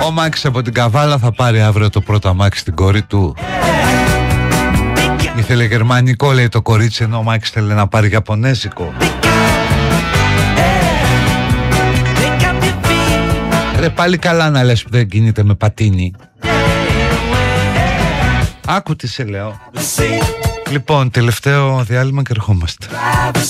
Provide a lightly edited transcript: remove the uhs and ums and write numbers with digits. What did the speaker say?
Ο Μάκης από την Καβάλα θα πάρει αύριο το πρώτο αμάξι στην κόρη του. Ήθελε γερμανικό, λέει το κορίτσι, ενώ ο Μάκης θέλει να πάρει ιαπωνέζικο. Ρε πάλι καλά να λες που δεν κινείται με πατίνι. Άκου τι σε λέω. Λοιπόν, τελευταίο διάλειμμα και ερχόμαστε.